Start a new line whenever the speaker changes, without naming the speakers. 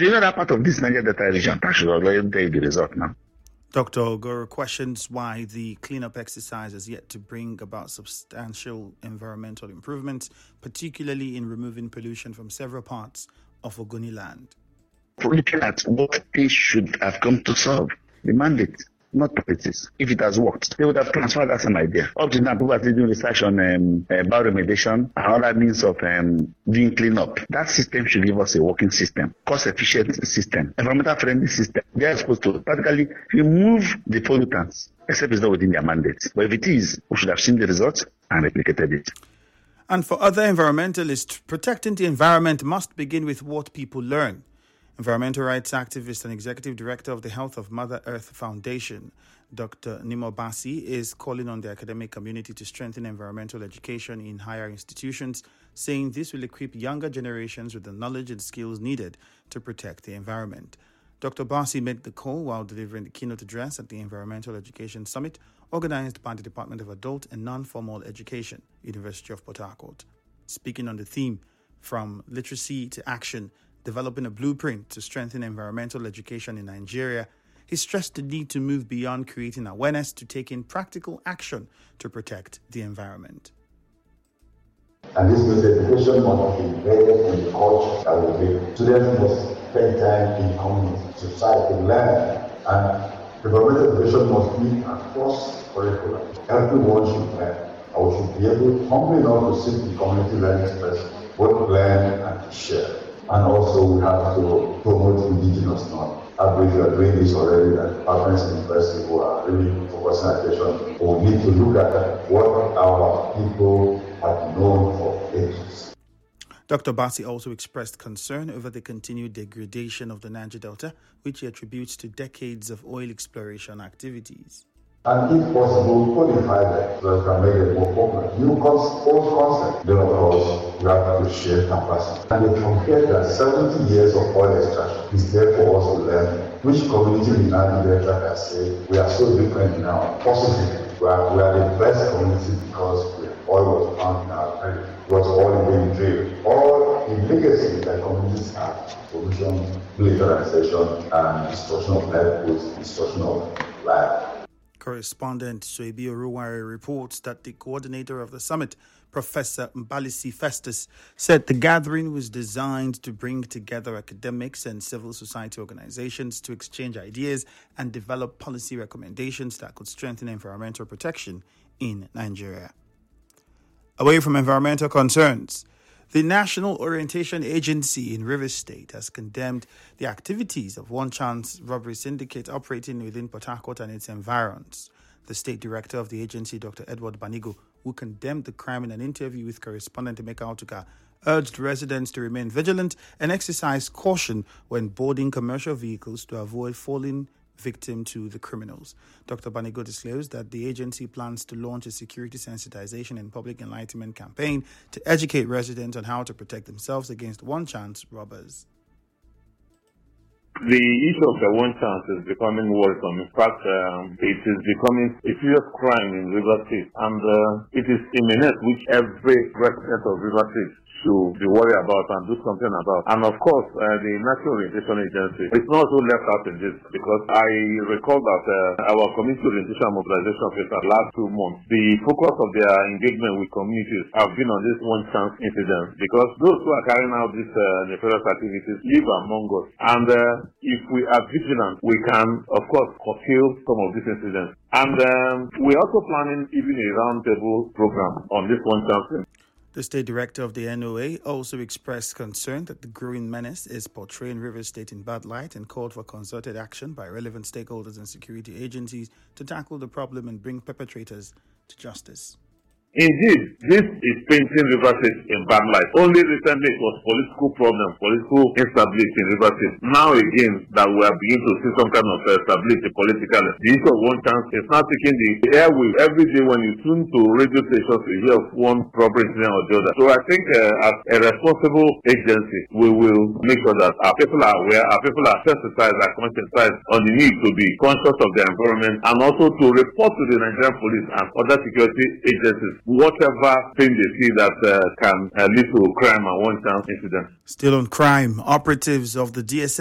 Do you know that part of this Niger Delta region? That should already tell you the result now.
Dr. Ogoro questions why the cleanup exercise has yet to bring about substantial environmental improvements, particularly in removing pollution from several parts of Ogoni land.
Looking at what they should have come to solve, the mandate, not politics. If it has worked, they would have transferred that same idea. Up to now, people are still doing research on bioremediation and other means of doing cleanup. That system should give us a working system, cost-efficient system, environmental-friendly system. They are supposed to practically remove the pollutants, except it's not within their mandate. But if it is, we should have seen the results and replicated it.
And for other environmentalists, protecting the environment must begin with what people learn. Environmental rights activist and executive director of the Health of Mother Earth Foundation, Dr. Nimo Bassey, is calling on the academic community to strengthen environmental education in higher institutions, saying this will equip younger generations with the knowledge and skills needed to protect the environment. Dr. Bassey made the call while delivering the keynote address at the Environmental Education Summit, organized by the Department of Adult and Non-Formal Education, University of Port Harcourt. Speaking on the theme, From Literacy to Action, developing a blueprint to strengthen environmental education in Nigeria, he stressed the need to move beyond creating awareness to taking practical action to protect the environment.
And this means education must be embedded in the culture that we live. Students must spend time in community, society, learn, and environmental education must be across curriculum. Everyone should learn, or should be able, humbly enough, to seek the community learning space, both to learn and to share. And also we have to promote indigenous knowledge. I believe you are doing this already, and partners in university who are really focusing attention. We need to look at what our people have known for ages.
Dr. Bassey also expressed concern over the continued degradation of the Niger Delta, which he attributes to decades of oil exploration activities.
And if possible, codify that so it can make it more popular. New old concept. Then of course, we have to share capacity. And they compare that 70 years of oil extraction is there for us to learn which community in Niger Delta can say we are so different now. Positively, we are the best community because oil was found in our country. It was all being drilled. All the legacy that communities have, pollution, militarization, and destruction of livelihoods, destruction of life.
Correspondent Suebi Oruwari reports that the coordinator of the summit, Professor Mbalisi Festus, said the gathering was designed to bring together academics and civil society organizations to exchange ideas and develop policy recommendations that could strengthen environmental protection in Nigeria. Away from environmental concerns, the National Orientation Agency in Rivers State has condemned the activities of One Chance Robbery Syndicate operating within Port Harcourt and its environs. The state director of the agency, Dr. Edward Banigo, who condemned the crime in an interview with correspondent Emeka Otuka, urged residents to remain vigilant and exercise caution when boarding commercial vehicles to avoid falling victim to the criminals. Dr. Banigo disclosed that the agency plans to launch a security sensitization and public enlightenment campaign to educate residents on how to protect themselves against one-chance robbers.
The issue of the one chance is becoming worrisome. In fact, it is becoming a serious crime in Rivers State, and it is imminent which every resident of Rivers State should be worried about and do something about. And of course, the National Orientation Agency is not also left out in this, because I recall that our community orientation and mobilization officer last 2 months, the focus of their engagement with communities have been on this one chance incident, because those who are carrying out these nefarious activities live among us. And if we are vigilant, we can, of course, curtail some of these incidents. And we're also planning even a roundtable program on this one chance.
The state director of the NOA also expressed concern that the growing menace is portraying Rivers State in bad light and called for concerted action by relevant stakeholders and security agencies to tackle the problem and bring perpetrators to justice.
Indeed, this is painting Rivers State in bad light. Only recently it was political problems, political instability in Rivers State. Now again, that we are beginning to see some kind of stability politically. The issue of one chance is now taking the airwave. Every day when you tune to radio stations, you hear of one robbery incident or the other. So I think as a responsible agency, we will make sure that our people are aware, our people are sensitized, are conscientized on the need to be conscious of the environment, and also to report to the Nigerian police and other security agencies whatever thing they see that can lead to crime and one chance incident.
Still on crime, operatives of the DSS